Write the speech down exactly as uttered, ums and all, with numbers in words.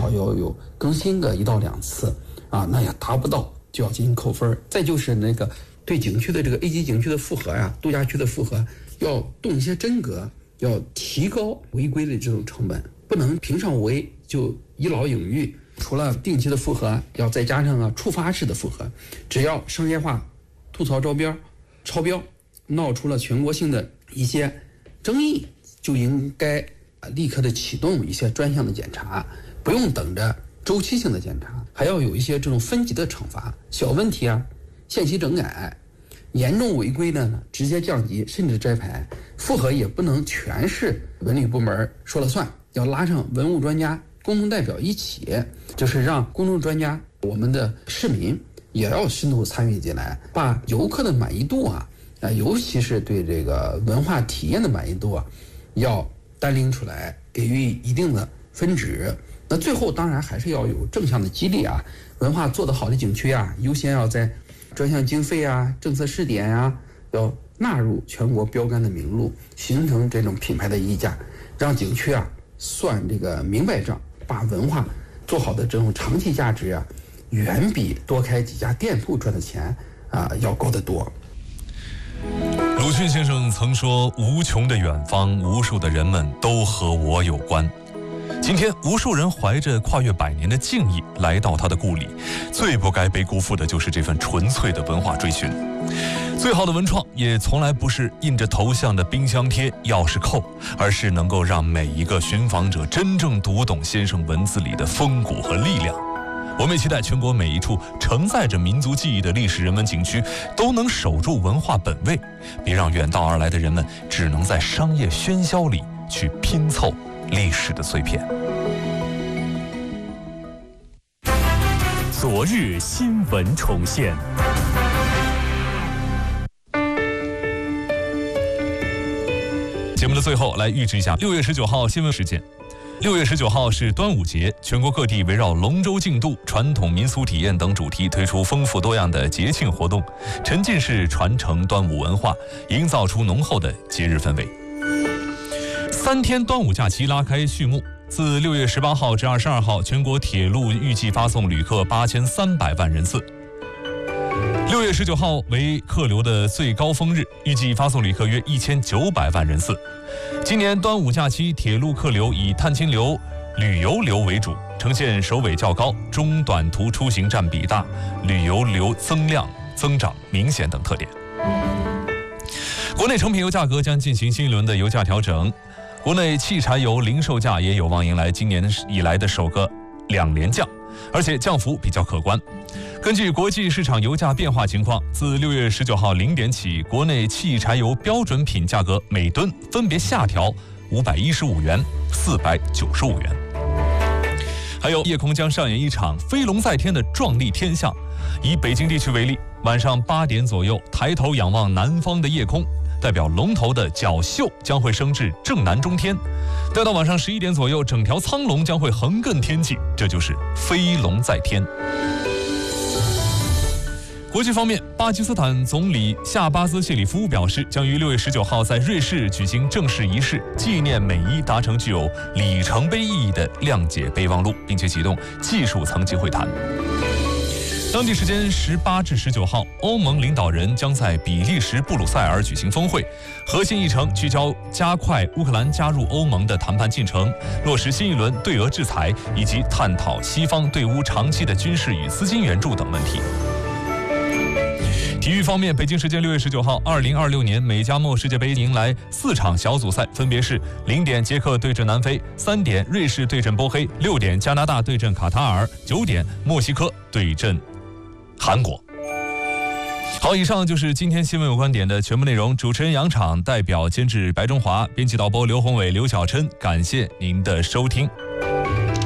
少要有更新个一到两次啊，那也达不到就要进行扣分。再就是那个对景区的这个 A 级景区的复核呀、啊，度假区的复核要动一些真格，要提高违规的这种成本，不能评上无 A 就一劳永逸。除了定期的复核，要再加上啊触发式的复核，只要商业化吐槽招标超标，闹出了全国性的一些争议，就应该立刻的启动一些专项的检查，不用等着周期性的检查，还要有一些这种分级的惩罚。小问题啊限期整改，严重违规的呢直接降级甚至摘牌。复核也不能全是文旅部门说了算，要拉上文物专家公众代表一起，就是让公众专家我们的市民也要深度参与进来，把游客的满意度啊啊，尤其是对这个文化体验的满意度啊要单拎出来，给予一定的分值。那最后当然还是要有正向的激励啊，文化做得好的景区啊，优先要在专项经费啊、政策试点啊，要纳入全国标杆的名录，形成这种品牌的溢价，让景区啊算这个明白账，把文化做好的这种长期价值啊，远比多开几家店铺赚的钱啊要高得多。 鲁迅先生曾说，无穷的远方，无数的人们都和我有关。今天无数人怀着跨越百年的敬意来到他的故里，最不该被辜负的就是这份纯粹的文化追寻。最好的文创也从来不是印着头像的冰箱贴、钥匙扣，而是能够让每一个寻访者真正读懂先生文字里的风骨和力量。我们也期待全国每一处承载着民族记忆的历史人文景区都能守住文化本位，别让远道而来的人们只能在商业喧嚣里去拼凑历史的碎片。 昨日新闻重现。 节目的最后来预知一下六月十九号新闻事件。六月十九号是端午节，全国各地围绕龙舟竞渡、传统民俗体验等主题推出丰富多样的节庆活动，沉浸式传承端午文化，营造出浓厚的节日氛围。三天端午假期拉开序幕，自六月十八号至二十二号，全国铁路预计发送旅客八千三百万人次。六月十九号为客流的最高峰日，预计发送旅客约一千九百万人次。今年端午假期铁路客流以探亲流、旅游流为主，呈现首尾较高、中短途出行占比大、旅游流增量增长明显等特点。国内成品油价格将进行新一轮的油价调整，国内汽柴油零售价也有望迎来今年以来的首个两连降，而且降幅比较可观。根据国际市场油价变化情况，自六月十九号零点起，国内汽柴油标准品价格每吨分别下调五百一十五元、四百九十五元。还有，夜空将上演一场飞龙在天的壮丽天象。以北京地区为例，晚上八点左右，抬头仰望南方的夜空，代表龙头的角宿将会升至正南中天。待到晚上十一点左右，整条苍龙将会横亘天际，这就是飞龙在天。国际方面，巴基斯坦总理夏巴兹谢里夫表示，将于六月十九号在瑞士举行正式仪式，纪念美伊达成具有里程碑意义的谅解备忘录，并且启动技术层级会谈。当地时间十八至十九号，欧盟领导人将在比利时布鲁塞尔举行峰会，核心议程聚焦加快乌克兰加入欧盟的谈判进程，落实新一轮对俄制裁，以及探讨西方对乌长期的军事与资金援助等问题。体育方面，北京时间六月十九号，二零二六年美加墨世界杯迎来四场小组赛，分别是零点捷克对阵南非，三点瑞士对阵波黑，六点加拿大对阵卡塔尔，九点墨西哥对阵韩国。好，以上就是今天新闻有观点的全部内容。主持人杨昶，代表监制白中华，编辑导播刘宏伟、刘小琛，感谢您的收听。